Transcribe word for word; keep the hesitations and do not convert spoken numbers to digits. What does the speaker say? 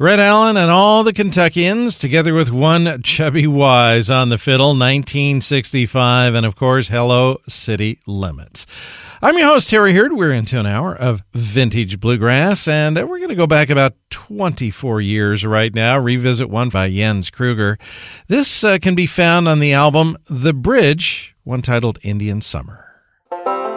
Red Allen and all the Kentuckians, together with one Chubby Wise on the fiddle, nineteen sixty-five, and of course, Hello City Limits. I'm your host, Terry Hurd. We're into an hour of vintage bluegrass, and we're going to go back about twenty-four years right now, revisit one by Jens Kruger. This uh, can be found on the album The Bridge, one titled Indian Summer.